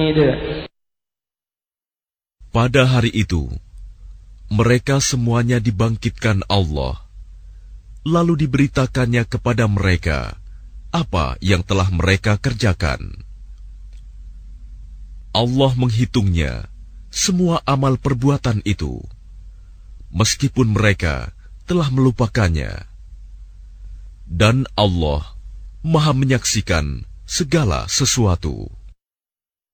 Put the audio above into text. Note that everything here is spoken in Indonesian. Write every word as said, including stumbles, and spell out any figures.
Pada hari itu, mereka semuanya dibangkitkan Allah, lalu diberitakannya kepada mereka apa yang telah mereka kerjakan. Allah menghitungnya semua amal perbuatan itu, meskipun mereka telah melupakannya. Dan Allah Maha menyaksikan segala sesuatu.